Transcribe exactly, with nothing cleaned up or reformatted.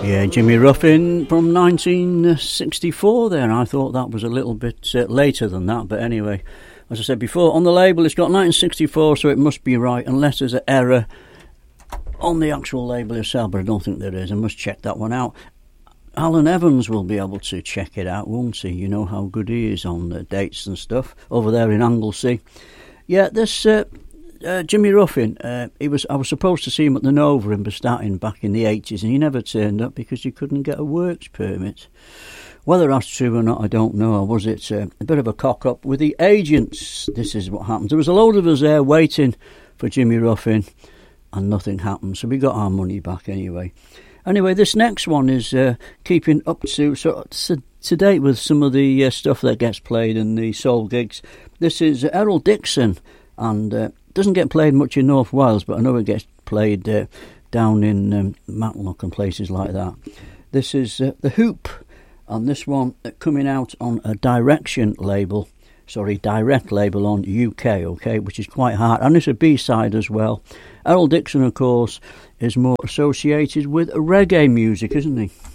Yeah, Jimmy Ruffin from nineteen sixty-four there. I thought that was a little bit uh, later than that, but anyway, as I said before, on the label it's got nineteen sixty-four, so it must be right, unless there's an error on the actual label itself, but I don't think there is. I must check that one out. Alan Evans will be able to check it out, won't he? You know how good he is on the dates and stuff over there in Anglesey. Yeah, this uh, uh, Jimmy Ruffin, uh, he was. I was supposed to see him at the Nova in Bestatyn back in the eighties, and he never turned up because he couldn't get a works permit. Whether that's true or not, I don't know. Or was it uh, a bit of a cock-up with the agents? This is what happened. There was a load of us there waiting for Jimmy Ruffin, and nothing happened, so we got our money back anyway. Anyway, this next one is uh, keeping up to, so, to to date with some of the uh, stuff that gets played in the soul gigs. This is uh, Errol Dixon, and uh, doesn't get played much in North Wales, but I know it gets played uh, down in um, Matlock and places like that. This is uh, The Hoop, and this one uh, coming out on a Direction label, sorry, Direct label on U K, okay, which is quite hard, and it's a B-side as well. Errol Dixon, of course, is more associated with reggae music, isn't he?